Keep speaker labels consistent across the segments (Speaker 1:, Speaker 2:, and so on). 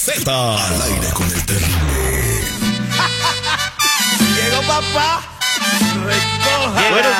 Speaker 1: Z al aire con el terrible.
Speaker 2: Llegó papá.
Speaker 3: Buenos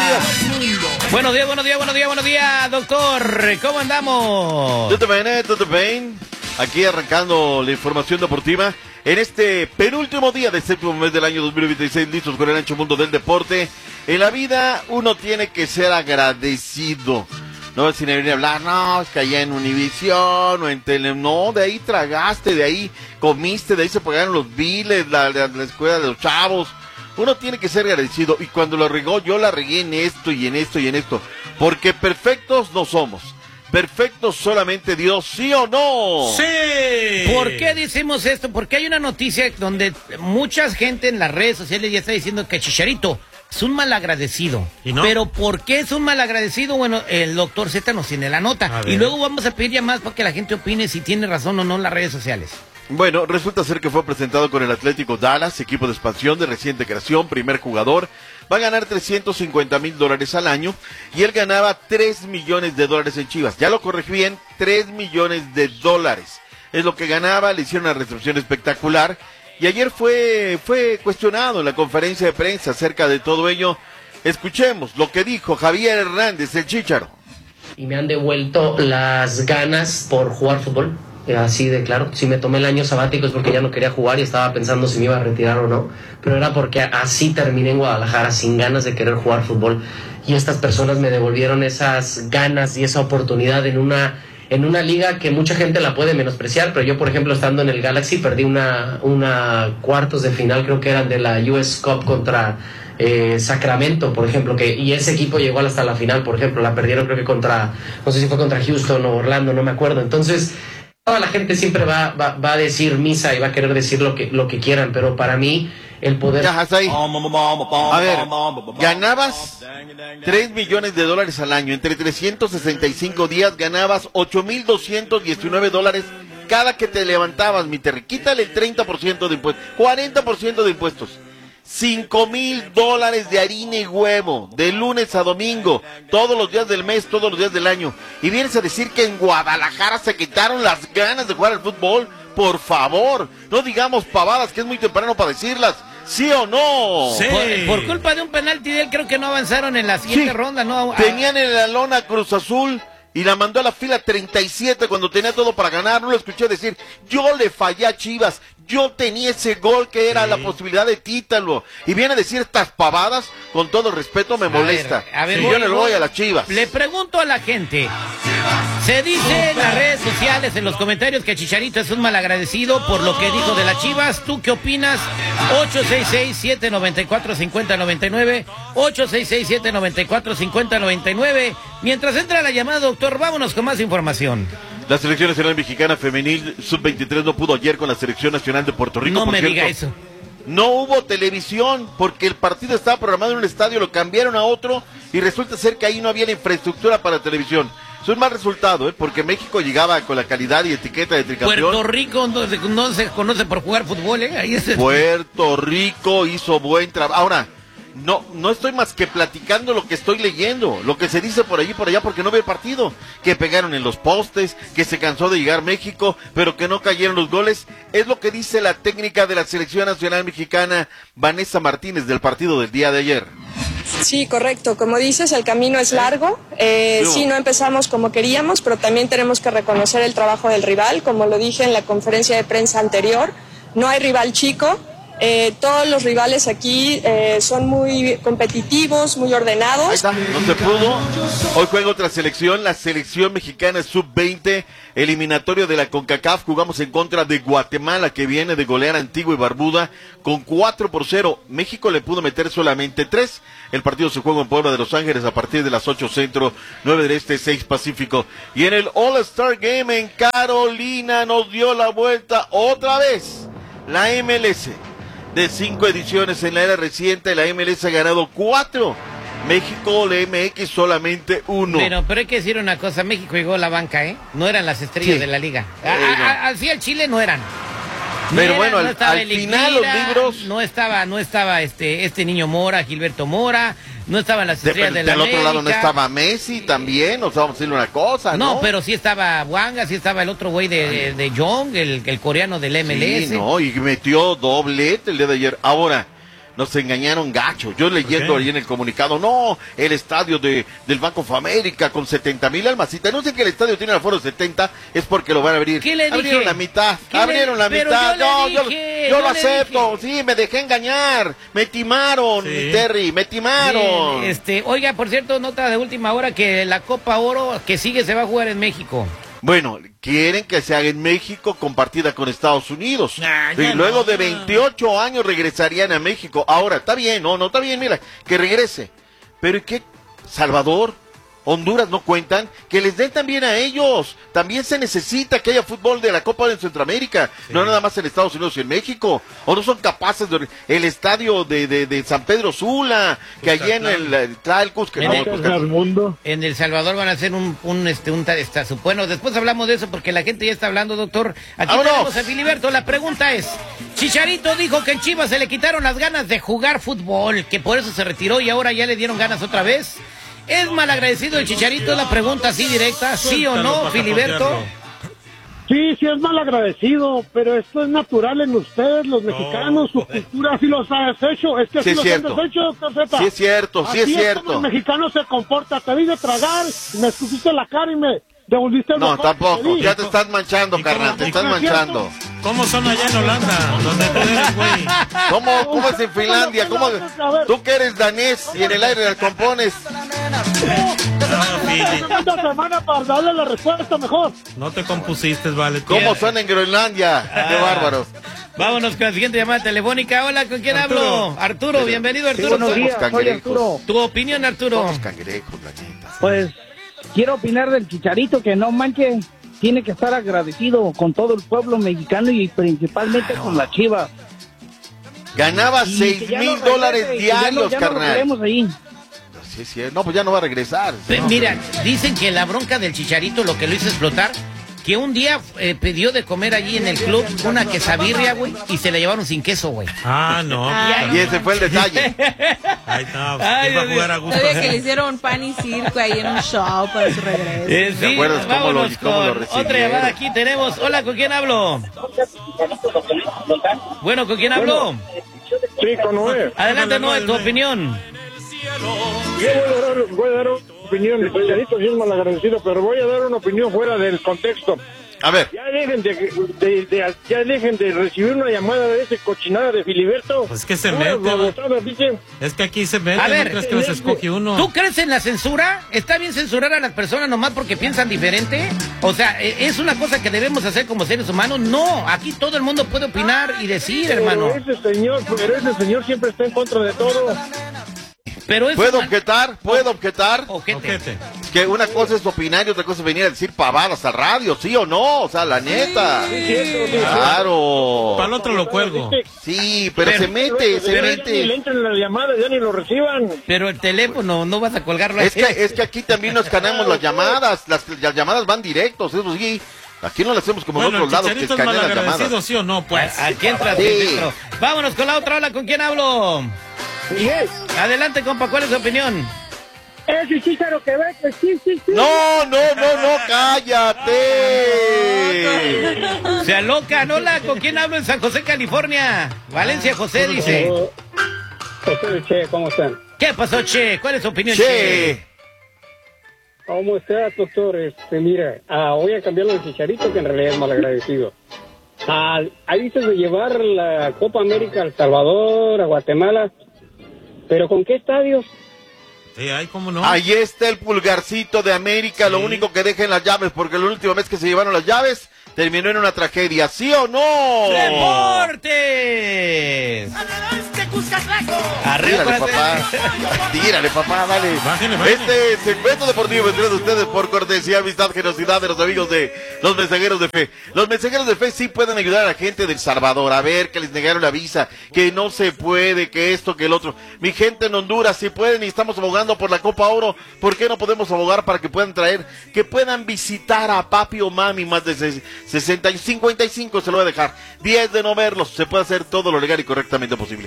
Speaker 3: días, doctor. ¿Cómo andamos?
Speaker 4: Todo bien. Aquí arrancando la información deportiva en este penúltimo día del séptimo mes del año 2026, listos con el ancho mundo del deporte. En la vida uno tiene que ser agradecido. No, sin venir a hablar, no, es que allá en Univisión o en Tele, no, de ahí tragaste, de ahí comiste, de ahí se pagaron los biles, la escuela de los chavos. Uno tiene que ser agradecido, y cuando lo regó, yo la regué en esto y en esto y en esto, porque perfectos no somos. Perfectos solamente Dios, ¿sí o no?
Speaker 3: ¡Sí! ¿Por qué decimos esto? Porque hay una noticia donde mucha gente en las redes sociales ya está diciendo que Chicharito es un malagradecido.
Speaker 2: ¿Y no?
Speaker 3: Pero ¿por qué es un malagradecido? Bueno, el doctor Z nos tiene la nota. Y luego vamos a pedir llamadas para que la gente opine si tiene razón o no en las redes sociales.
Speaker 4: Bueno, resulta ser que fue presentado con el Atlético Dallas, equipo de expansión de reciente creación, primer jugador. Va a ganar $350,000 al año y él ganaba $3 millones en Chivas. Ya lo corregí bien, $3 millones. Es lo que ganaba, le hicieron una recepción espectacular. Y ayer fue cuestionado en la conferencia de prensa acerca de todo ello. Escuchemos lo que dijo Javier Hernández, el Chícharo.
Speaker 5: Y me han devuelto las ganas por jugar fútbol, así de claro. Si me tomé el año sabático es porque ya no quería jugar y estaba pensando si me iba a retirar o no. Pero era porque así terminé en Guadalajara, sin ganas de querer jugar fútbol. Y estas personas me devolvieron esas ganas y esa oportunidad en una liga que mucha gente la puede menospreciar, pero yo, por ejemplo, estando en el Galaxy, perdí una cuartos de final, creo que eran de la US Cup contra Sacramento, por ejemplo, y ese equipo llegó hasta la final, por ejemplo, la perdieron creo que no sé si fue contra Houston o Orlando, no me acuerdo. Entonces, toda la gente siempre va a decir misa y va a querer decir lo que quieran, pero para mí, el poder...
Speaker 4: Ya, hasta ahí. A ver, ganabas $3 millones al año. Entre 365 días ganabas $8,219 cada que te levantabas, mi Terry. Quítale el 30% de impuestos, 40% de impuestos. $5,000 de harina y huevo, de lunes a domingo, todos los días del mes, todos los días del año. Y vienes a decir que en Guadalajara se quitaron las ganas de jugar al fútbol. Por favor, no digamos pavadas, que es muy temprano para decirlas. ¿Sí o no?
Speaker 3: Sí. Por culpa de un penalti de él, creo que no avanzaron en la siguiente ronda, ¿no?
Speaker 4: Tenían en la lona Cruz Azul y la mandó a la fila 37 cuando tenía todo para ganar. No lo escuché decir, yo le fallé a Chivas, yo tenía ese gol que era la posibilidad de título. Y viene a decir estas pavadas, con todo respeto, me molesta.
Speaker 3: A ver,
Speaker 4: yo le voy a las Chivas.
Speaker 3: Le pregunto a la gente. Se dice en las redes sociales, en los comentarios, que Chicharito es un malagradecido por lo que dijo de las Chivas. ¿Tú qué opinas? 866-794-5099. 866-794-5099. Mientras entra la llamada, doctor, vámonos con más información.
Speaker 4: La selección nacional mexicana femenil sub-23 no pudo ayer con la selección nacional de Puerto Rico.
Speaker 3: No me diga eso.
Speaker 4: No hubo televisión porque el partido estaba programado en un estadio, lo cambiaron a otro y resulta ser que ahí no había la infraestructura para televisión. Es un mal resultado, porque México llegaba con la calidad y etiqueta de tricampeón.
Speaker 3: Puerto Rico no se conoce por jugar fútbol, Ahí es
Speaker 4: Puerto Rico hizo buen trabajo. Ahora, no estoy más que platicando lo que estoy leyendo, lo que se dice por allí y por allá, porque no veo el partido. Que pegaron en los postes, que se cansó de llegar México, pero que no cayeron los goles. Es lo que dice la técnica de la selección nacional mexicana, Vanessa Martínez, del partido del día de ayer.
Speaker 6: Sí, correcto. Como dices, el camino es largo. Sí, no empezamos como queríamos, pero también tenemos que reconocer el trabajo del rival. Como lo dije en la conferencia de prensa anterior, no hay rival chico. Todos los rivales aquí son muy competitivos, muy ordenados.
Speaker 4: Ahí está, no se pudo. Hoy juega otra selección, la selección mexicana sub-20, eliminatorio de la CONCACAF. Jugamos en contra de Guatemala, que viene de golear a Antigua y Barbuda con 4-0. México le pudo meter solamente 3. El partido se juega en Puebla de Los Ángeles a partir de las 8 centro, 9 del este, 6 pacífico. Y en el All-Star Game en Carolina nos dio la vuelta otra vez la MLS. De 5 ediciones en la era reciente, la MLS ha ganado 4. México, la MX, solamente 1.
Speaker 3: Pero hay que decir una cosa, México llegó a la banca, No eran las estrellas de la liga. Así al Chile no eran.
Speaker 4: Pero bueno, al final los libros...
Speaker 3: No estaba este niño Mora, Gilberto Mora, no estaban las estrellas de la América.
Speaker 4: Del otro lado no estaba Messi también, o sea, vamos a decirle una cosa, ¿no?
Speaker 3: No, pero sí estaba Wanga, sí estaba el otro güey de Young, el coreano del MLS.
Speaker 4: Sí, no, y metió doblete el día de ayer. Ahora... Nos engañaron gacho. Yo leyendo ahí en el comunicado, no, el estadio del Banco of America con 70,000 almas. No sé que el estadio tiene el aforo de 70, es porque lo van a abrir.
Speaker 3: ¿Qué le dije?
Speaker 4: Abrieron la mitad, abrieron la mitad. Yo lo acepto, sí, me dejé engañar. Me timaron, mi Terry, me timaron.
Speaker 3: Bien, oiga, por cierto, nota de última hora que la Copa Oro que sigue se va a jugar en México.
Speaker 4: Bueno, quieren que se haga en México compartida con Estados Unidos. Y luego de 28 años regresarían a México. Ahora, está bien, no está bien, mira, que regrese. Pero ¿y qué? Salvador, Honduras no cuentan, que les den también a ellos. También se necesita que haya fútbol de la Copa en Centroamérica, no nada más en Estados Unidos y en México. O no son capaces de el estadio de San Pedro Sula, que allí en el Tlalcus, que
Speaker 3: en El Salvador van a hacer bueno, después hablamos de eso porque la gente ya está hablando, doctor. Aquí tenemos a Filiberto. La pregunta es, Chicharito dijo que en Chivas se le quitaron las ganas de jugar fútbol, que por eso se retiró y ahora ya le dieron ganas otra vez. ¿Es malagradecido el Chicharito? La pregunta así directa, ¿sí o no, Filiberto?
Speaker 2: Sí, es malagradecido, pero esto es natural en ustedes, los mexicanos, su cultura, si los has hecho, es que así los han deshecho, Cafeta.
Speaker 4: Sí es cierto, sí es cierto.
Speaker 2: Como el mexicano se comporta, te vi de tragar, me escupiste la cara y me devolviste el
Speaker 4: No, tampoco, ya te estás manchando, carnal, te estás manchando.
Speaker 7: ¿Cómo son allá en Holanda? Donde tú eres, güey.
Speaker 4: ¿Cómo es en Finlandia? Tú que eres danés y en el aire la compones.
Speaker 2: Una semana para darle la respuesta mejor.
Speaker 7: No te compusiste, vale.
Speaker 4: ¿Cómo son en Groenlandia? Qué bárbaros.
Speaker 3: Vámonos con la siguiente llamada telefónica. Hola, ¿con quién hablo? Arturo, bienvenido, Arturo.
Speaker 2: Buenos días, soy Arturo.
Speaker 3: Tu opinión, Arturo.
Speaker 4: Somos cangrejos, la neta.
Speaker 2: Pues quiero opinar del Chicharito, que no manche, tiene que estar agradecido con todo el pueblo mexicano y principalmente con la Chivas.
Speaker 4: Ganaba $6,000 diarios, carnal.
Speaker 2: No ahí.
Speaker 4: Sí, no, pues ya no va a regresar.
Speaker 3: Mira, dicen que la bronca del Chicharito lo que lo hizo explotar, que un día pidió de comer allí en el club una quesabirria, güey, y se la llevaron sin queso, güey.
Speaker 7: Ah, no.
Speaker 4: Y ese fue el detalle.
Speaker 7: Ahí está, iba a jugar a gusto.
Speaker 8: Sabía que le hicieron pan y circo ahí en un show para su regreso.
Speaker 3: Sí, vámonos con otra llamada aquí tenemos. Hola, ¿con quién hablo? Bueno, ¿con quién hablo?
Speaker 2: Sí, con Noé.
Speaker 3: Adelante, Noé, tu opinión.
Speaker 2: Yo voy a dar una opinión. El Chicharito sí es malagradecido, pero voy a dar una opinión fuera del contexto.
Speaker 4: A ver.
Speaker 2: Ya dejen de recibir una llamada de ese cochinada de Filiberto.
Speaker 7: Pues que se mete. Es que aquí se mete.
Speaker 3: A ver,
Speaker 7: ¿no crees que los escoge uno?
Speaker 3: ¿Tú crees en la censura? ¿Está bien censurar a las personas nomás porque piensan diferente? O sea, ¿es una cosa que debemos hacer como seres humanos? No, aquí todo el mundo puede opinar y decir, hermano.
Speaker 2: Pero ese señor siempre está en contra de todo.
Speaker 4: ¿Puedo objetar?
Speaker 3: Ojete.
Speaker 4: Que una cosa es opinar y otra cosa es venir a decir pavadas a radio, ¿sí o no? O sea, la neta.
Speaker 2: Sí,
Speaker 4: claro.
Speaker 7: Para el otro lo cuelgo.
Speaker 4: Sí, pero se mete.
Speaker 2: Ni le entren las llamadas, ya ni lo reciban.
Speaker 3: Pero el teléfono, no vas a colgarlo.
Speaker 4: Es que aquí también nos ganamos las llamadas. Las llamadas van directos, eso sí. Aquí no lo hacemos como en otros lados que escanean las llamadas.
Speaker 7: ¿Sí o no? Pues
Speaker 3: aquí entra dentro. Vámonos con la otra ola. ¿Con quién hablo?
Speaker 2: Yes.
Speaker 3: Adelante, compa, ¿cuál es su opinión?
Speaker 2: Ese Chícharo que ve que sí.
Speaker 4: No, cállate.
Speaker 3: Se aloca, Hola, ¿con quién hablo en San José, California? Valencia José dice.
Speaker 2: José, Che, ¿cómo están?
Speaker 3: ¿Qué pasó, Che? ¿Cuál es su opinión, Che?
Speaker 2: ¿Cómo estás, doctor? Mira, voy a cambiarlo de Chicharito, que en realidad es malagradecido. Ahí dices de llevar la Copa América a El Salvador, a Guatemala, ¿pero con qué estadios?
Speaker 7: ¿cómo no?
Speaker 4: Ahí está el pulgarcito de América, lo único que dejen las llaves, porque la última vez que se llevaron las llaves terminó en una tragedia, ¿sí o no?
Speaker 3: ¡Deportes! Arriba,
Speaker 4: Tírale, papá. Tírale, papá, dale.
Speaker 7: Bájale.
Speaker 4: Este segmento deportivo entre ustedes por cortesía, amistad, generosidad de los amigos de los mensajeros de fe. Los mensajeros de fe sí pueden ayudar a la gente de El Salvador. A ver, que les negaron la visa, que no se puede, que esto, que el otro. Mi gente en Honduras, si pueden y estamos abogando por la Copa Oro, ¿por qué no podemos abogar para que puedan traer, que puedan visitar a papi o mami más de 60 y 55? Se lo voy a dejar. 10 de no verlos. Se puede hacer todo lo legal y correctamente posible.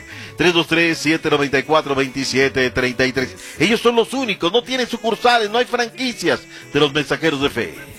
Speaker 4: 323-794-2733. Ellos son los únicos, no tienen sucursales, no hay franquicias de los mensajeros de fe.